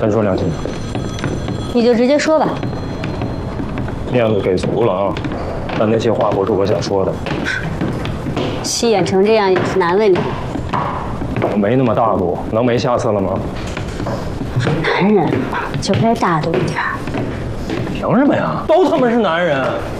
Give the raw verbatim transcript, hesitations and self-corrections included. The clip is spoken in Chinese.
真说良心的， 你就直接说吧。 面子给足了啊，但那些话不是我想说的。 气演成这样也是难为你。 我没那么大度，能没下次了吗？ 男人嘛，就该大度一点。 凭什么呀？都他妈是男人。